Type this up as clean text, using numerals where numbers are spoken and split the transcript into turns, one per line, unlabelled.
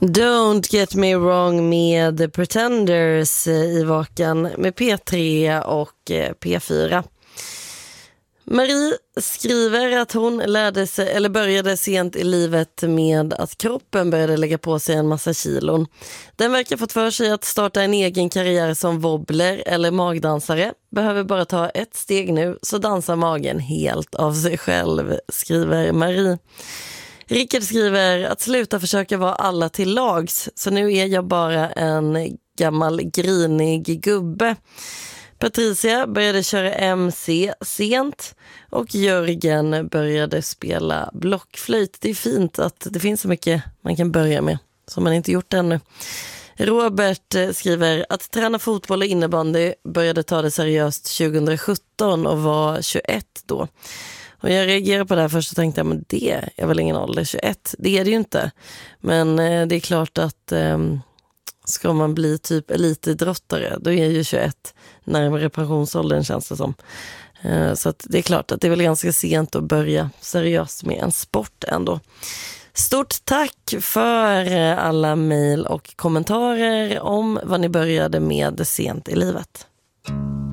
Don't Get Me Wrong med The Pretenders i Vaken med P3 och P4. Marie skriver att hon började sent i livet med att kroppen började lägga på sig en massa kilon. Den verkar fått för sig att starta en egen karriär som wobbler eller magdansare. Behöver bara ta ett steg nu så dansar magen helt av sig själv, skriver Marie. Rickard skriver att sluta försöka vara alla till lags, så nu är jag bara en gammal grinig gubbe. Patricia började köra MC sent och Jörgen började spela blockflöjt. Det är fint att det finns så mycket man kan börja med som man inte gjort ännu. Robert skriver att träna fotboll och innebandy började ta det seriöst 2017 och var 21 då. Och jag reagerade på det här först och tänkte men det är väl ingen ålder, 21. Det är det ju inte. Men det är klart att ska man bli typ elitidrottare, då är ju 21 närmare pensionsåldern, känns det som. Så att det är klart att det är väl ganska sent att börja seriöst med en sport ändå. Stort tack för alla mejl och kommentarer om vad ni började med sent i livet.